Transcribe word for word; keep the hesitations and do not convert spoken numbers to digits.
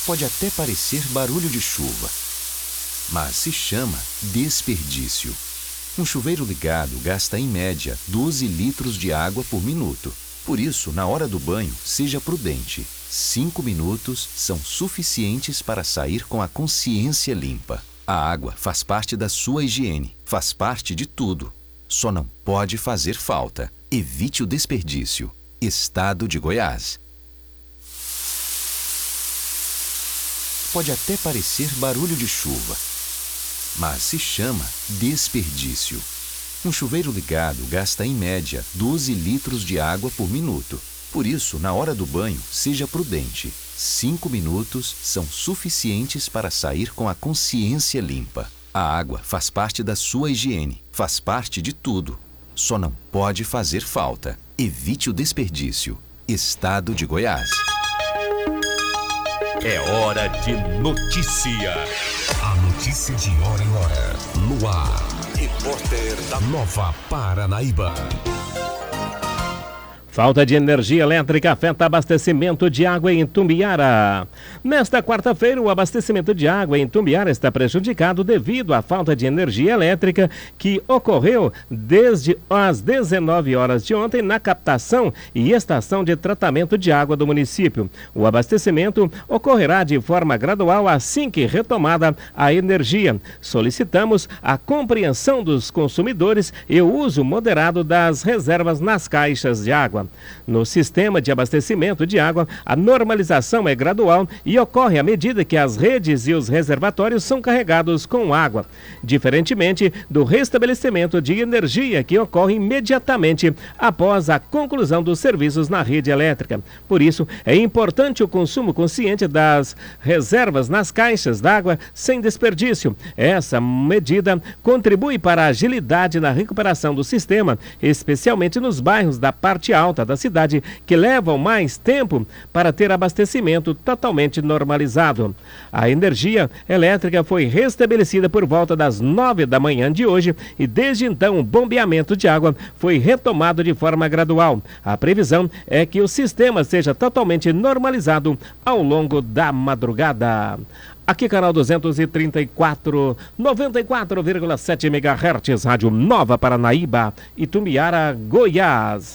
Pode até parecer barulho de chuva, mas se chama desperdício. Um chuveiro ligado gasta, em média, doze litros de água por minuto. Por isso, na hora do banho, seja prudente. Cinco minutos são suficientes para sair com a consciência limpa. A água faz parte da sua higiene, faz parte de tudo. Só não pode fazer falta. Evite o desperdício. Estado de Goiás. Pode até parecer barulho de chuva, mas se chama desperdício. Um chuveiro ligado gasta, em média, doze litros de água por minuto. Por isso, na hora do banho, seja prudente. Cinco minutos são suficientes para sair com a consciência limpa. A água faz parte da sua higiene, faz parte de tudo. Só não pode fazer falta. Evite o desperdício. Estado de Goiás. É hora de notícia. A notícia de hora em hora. No ar. Repórter da Nova Paranaíba. Falta de energia elétrica afeta abastecimento de água em Itumbiara. Nesta quarta-feira, o abastecimento de água em Itumbiara está prejudicado devido à falta de energia elétrica que ocorreu desde as dezenove horas de ontem na captação e estação de tratamento de água do município. O abastecimento ocorrerá de forma gradual assim que retomada a energia. Solicitamos a compreensão dos consumidores e o uso moderado das reservas nas caixas de água. No sistema de abastecimento de água, a normalização é gradual e ocorre à medida que as redes e os reservatórios são carregados com água, diferentemente do restabelecimento de energia que ocorre imediatamente após a conclusão dos serviços na rede elétrica. Por isso, é importante o consumo consciente das reservas nas caixas d'água sem desperdício. Essa medida contribui para a agilidade na recuperação do sistema, especialmente nos bairros da parte alta da cidade, que levam mais tempo para ter abastecimento totalmente normalizado. A energia elétrica foi restabelecida por volta das nove da manhã de hoje e desde então o bombeamento de água foi retomado de forma gradual. A previsão é que o sistema seja totalmente normalizado ao longo da madrugada. Aqui, canal duzentos e trinta e quatro, noventa e quatro vírgula sete megahertz, Rádio Nova Paranaíba, Itumbiara, Goiás.